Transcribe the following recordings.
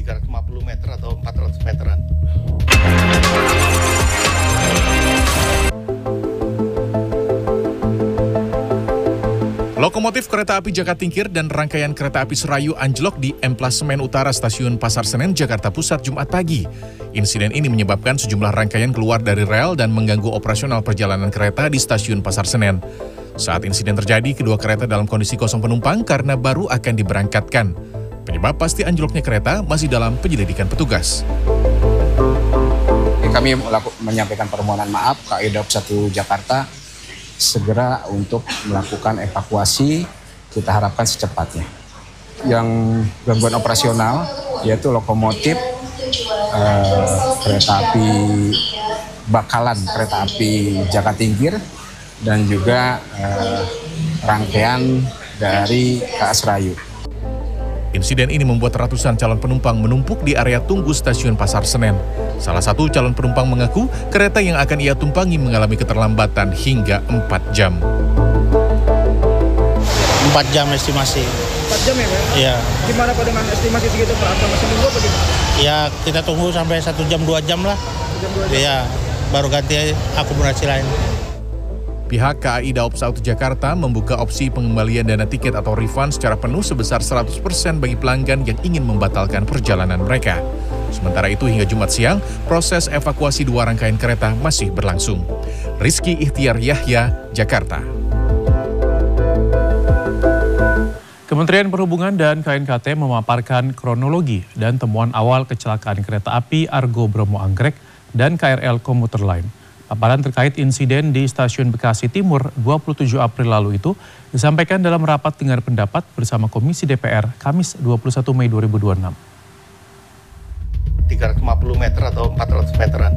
350 meter atau 400 meteran. Lokomotif kereta api Jakatingkir dan rangkaian kereta api Serayu anjlok di emplasemen utara Stasiun Pasar Senen, Jakarta Pusat, Jumat pagi. Insiden ini menyebabkan sejumlah rangkaian keluar dari rel dan mengganggu operasional perjalanan kereta di Stasiun Pasar Senen. Saat insiden terjadi, kedua kereta dalam kondisi kosong penumpang karena baru akan diberangkatkan. Penyebab pasti anjloknya kereta masih dalam penyelidikan petugas. Kami menyampaikan permohonan maaf KAI Daob 1 Jakarta segera untuk melakukan evakuasi, kita harapkan secepatnya. Yang gangguan operasional yaitu lokomotif, kereta api Bakalan, kereta api Jakatingkir, dan juga rangkaian dari KA Serayu. Insiden ini membuat ratusan calon penumpang menumpuk di area tunggu Stasiun Pasar Senen. Salah satu calon penumpang mengaku kereta yang akan ia tumpangi mengalami keterlambatan hingga 4 jam. 4 jam estimasi. 4 jam ya Pak? Iya. Gimana Pak dengan estimasi segitu Pak? Apa masih nunggu apa gimana? Ya kita tunggu sampai 1 jam 2 jam lah. 1 jam 2 jam? Iya, baru ganti akomodasi lain. Pihak KAI Daob 1 Jakarta membuka opsi pengembalian dana tiket atau refund secara penuh sebesar 100% bagi pelanggan yang ingin membatalkan perjalanan mereka. Sementara itu hingga Jumat siang, proses evakuasi dua rangkaian kereta masih berlangsung. Rizky Ihtiar Yahya, Jakarta. Kementerian Perhubungan dan KNKT memaparkan kronologi dan temuan awal kecelakaan kereta api Argo Bromo Anggrek dan KRL Komuter Line. Paparan terkait insiden di Stasiun Bekasi Timur 27 April lalu itu disampaikan dalam rapat dengar pendapat bersama Komisi DPR Kamis 21 Mei 2026. 350 meter atau 400 meteran.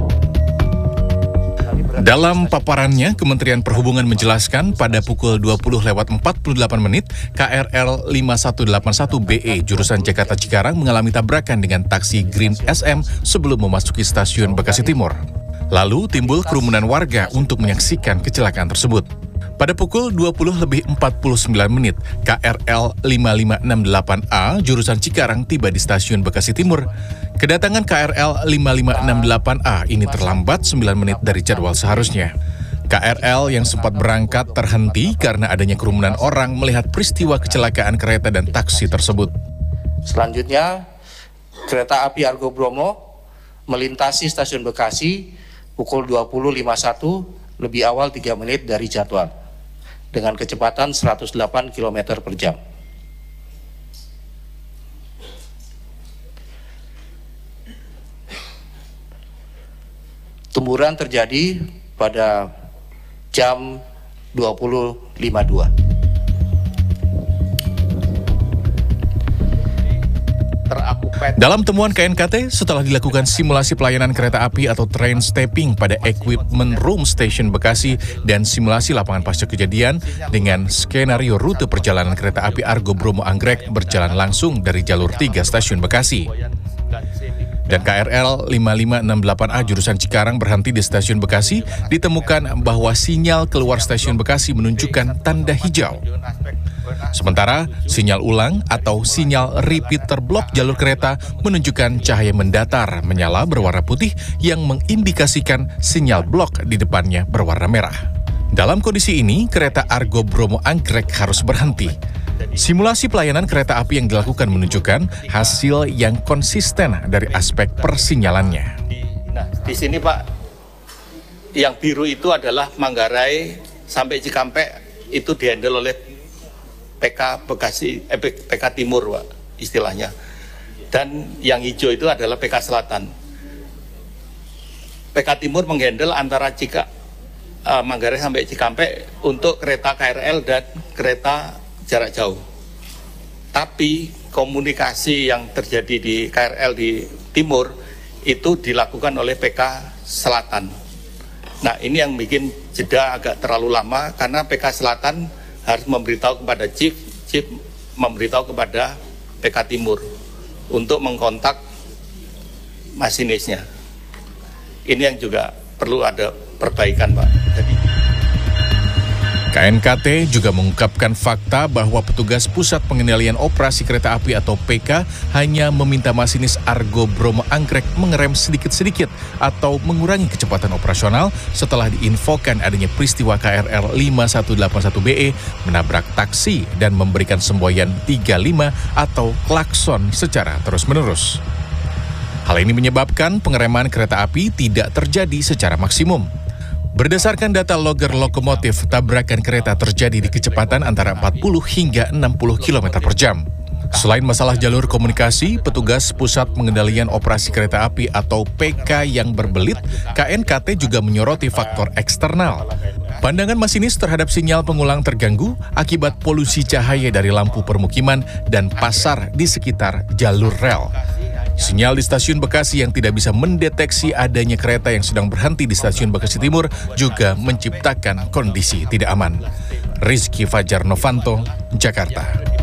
Dalam paparannya, Kementerian Perhubungan menjelaskan pada pukul 20:48 KRL 5181BE jurusan Jakarta Cikarang mengalami tabrakan dengan taksi Green SM sebelum memasuki Stasiun Bekasi Timur. Lalu timbul kerumunan warga untuk menyaksikan kecelakaan tersebut. Pada pukul 20:49 KRL 5568A jurusan Cikarang tiba di Stasiun Bekasi Timur. Kedatangan KRL 5568A ini terlambat 9 menit dari jadwal seharusnya. KRL yang sempat berangkat terhenti karena adanya kerumunan orang melihat peristiwa kecelakaan kereta dan taksi tersebut. Selanjutnya, kereta api Argo Bromo melintasi Stasiun Bekasi pukul 20.51 lebih awal 3 menit dari jadwal dengan kecepatan 108 km per jam. Temburan terjadi pada jam 20.52. Dalam temuan KNKT, setelah dilakukan simulasi pelayanan kereta api atau train stepping pada Equipment Room Station Bekasi dan simulasi lapangan pasca kejadian dengan skenario rute perjalanan kereta api Argo Bromo Anggrek berjalan langsung dari jalur 3 Stasiun Bekasi. Dan KRL 5568A jurusan Cikarang berhenti di Stasiun Bekasi, ditemukan bahwa sinyal keluar Stasiun Bekasi menunjukkan tanda hijau. Sementara sinyal ulang atau sinyal repeater blok jalur kereta menunjukkan cahaya mendatar menyala berwarna putih yang mengindikasikan sinyal blok di depannya berwarna merah. Dalam kondisi ini, kereta Argo Bromo Anggrek harus berhenti. Simulasi pelayanan kereta api yang dilakukan menunjukkan hasil yang konsisten dari aspek persinyalannya. Nah, di sini Pak, yang biru itu adalah Manggarai sampai Cikampek itu dihandle oleh PK Bekasi, PK Timur Pak, istilahnya. Dan yang hijau itu adalah PK Selatan. PK Timur menghandle antara Manggarai sampai Cikampek untuk kereta KRL dan kereta jarak jauh. Tapi komunikasi yang terjadi di KRL di Timur itu dilakukan oleh PK Selatan. Nah, ini yang bikin jeda agak terlalu lama karena PK Selatan harus memberitahu kepada Chief memberitahu kepada PK Timur untuk mengkontak masinisnya. Ini yang juga perlu ada perbaikan, Pak. Jadi KNKT juga mengungkapkan fakta bahwa petugas Pusat Pengendalian Operasi Kereta Api atau PK hanya meminta masinis Argo Bromo Anggrek mengerem sedikit-sedikit atau mengurangi kecepatan operasional setelah diinfokan adanya peristiwa KRL 5181BE menabrak taksi dan memberikan semboyan 35 atau klakson secara terus-menerus. Hal ini menyebabkan pengereman kereta api tidak terjadi secara maksimum. Berdasarkan data logger lokomotif, tabrakan kereta terjadi di kecepatan antara 40 hingga 60 km per jam. Selain masalah jalur komunikasi, petugas Pusat Pengendalian Operasi Kereta Api atau PK yang berbelit, KNKT juga menyoroti faktor eksternal. Pandangan masinis terhadap sinyal pengulang terganggu akibat polusi cahaya dari lampu permukiman dan pasar di sekitar jalur rel. Sinyal di stasiun Bekasi yang tidak bisa mendeteksi adanya kereta yang sedang berhenti di stasiun Bekasi Timur juga menciptakan kondisi tidak aman. Rizky Fajar Novanto, Jakarta.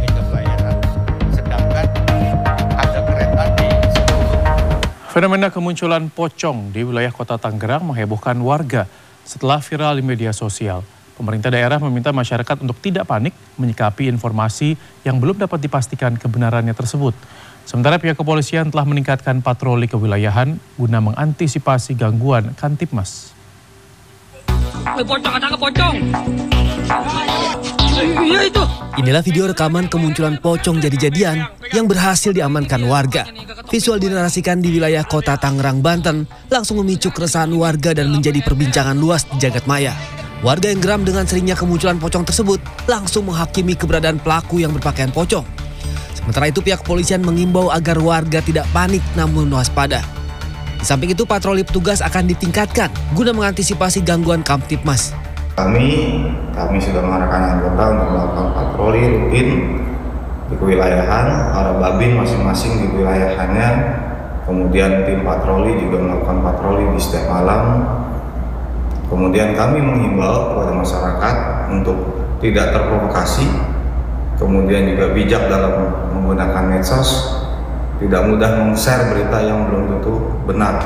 Fenomena kemunculan pocong di wilayah Kota Tangerang menghebohkan warga setelah viral di media sosial. Pemerintah daerah meminta masyarakat untuk tidak panik menyikapi informasi yang belum dapat dipastikan kebenarannya tersebut. Sementara pihak kepolisian telah meningkatkan patroli kewilayahan guna mengantisipasi gangguan Kamtibmas. Pocong, ada pocong. Iya itu. Inilah video rekaman kemunculan pocong jadi-jadian yang berhasil diamankan warga. Visual dinarasikan di wilayah Kota Tangerang, Banten, langsung memicu keresahan warga dan menjadi perbincangan luas di jagat maya. Warga yang geram dengan seringnya kemunculan pocong tersebut langsung menghakimi keberadaan pelaku yang berpakaian pocong. Sementara itu pihak kepolisian mengimbau agar warga tidak panik namun waspada. Di samping itu patroli petugas akan ditingkatkan guna mengantisipasi gangguan Kamtibmas. Kami sudah mengarahkan anggota untuk melakukan patroli rutin di kewilayahan, para babin masing-masing di kewilayahannya. Kemudian tim patroli juga melakukan patroli di setiap malam. Kemudian kami menghimbau kepada masyarakat untuk tidak terprovokasi, kemudian juga bijak dalam menggunakan medsos, tidak mudah meng-share berita yang belum tentu benar.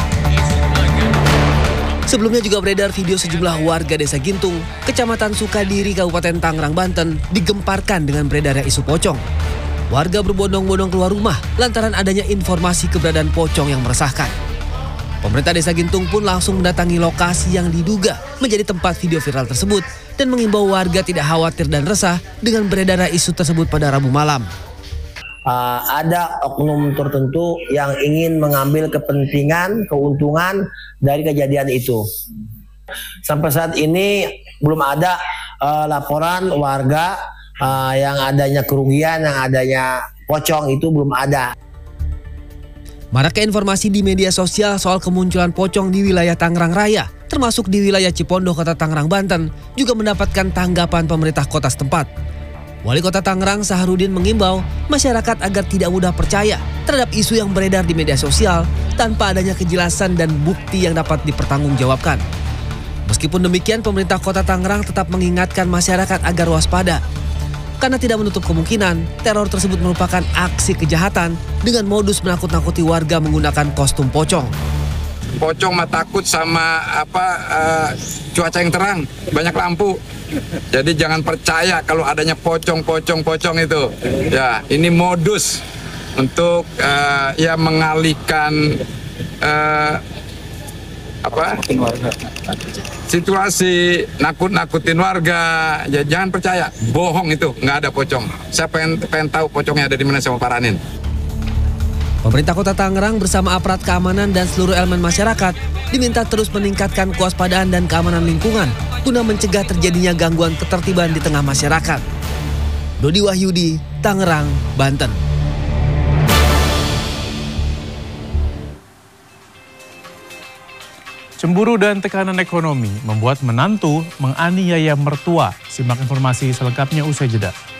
Sebelumnya juga beredar video sejumlah warga Desa Gintung, Kecamatan Sukadiri, Kabupaten Tangerang, Banten, digemparkan dengan beredarnya isu pocong. Warga berbondong-bondong keluar rumah lantaran adanya informasi keberadaan pocong yang meresahkan. Pemerintah Desa Gintung pun langsung mendatangi lokasi yang diduga menjadi tempat video viral tersebut dan mengimbau warga tidak khawatir dan resah dengan beredarnya isu tersebut pada Rabu malam. Ada oknum tertentu yang ingin mengambil kepentingan, keuntungan dari kejadian itu. Sampai saat ini belum ada laporan warga yang adanya kerugian, yang adanya pocong itu belum ada. Maraknya informasi di media sosial soal kemunculan pocong di wilayah Tangerang Raya, termasuk di wilayah Cipondoh, Kota Tangerang, Banten, juga mendapatkan tanggapan pemerintah kota setempat. Wali Kota Tangerang Saharudin mengimbau masyarakat agar tidak mudah percaya terhadap isu yang beredar di media sosial tanpa adanya kejelasan dan bukti yang dapat dipertanggungjawabkan. Meskipun demikian, pemerintah Kota Tangerang tetap mengingatkan masyarakat agar waspada. Karena tidak menutup kemungkinan teror tersebut merupakan aksi kejahatan dengan modus menakut-nakuti warga menggunakan kostum pocong. Pocong mah takut sama cuaca yang terang, banyak lampu. Jadi jangan percaya kalau adanya pocong itu. Ya, ini modus untuk mengalihkan situasi, nakut-nakutin warga. Ya, jangan percaya, bohong itu, nggak ada pocong. Saya pengen tahu pocongnya ada di mana, saya mau paranin. Pemerintah Kota Tangerang bersama aparat keamanan dan seluruh elemen masyarakat diminta terus meningkatkan kewaspadaan dan keamanan lingkungan guna mencegah terjadinya gangguan ketertiban di tengah masyarakat. Dodi Wahyudi, Tangerang, Banten. Cemburu dan tekanan ekonomi membuat menantu menganiaya mertua. Simak informasi selengkapnya usai jeda.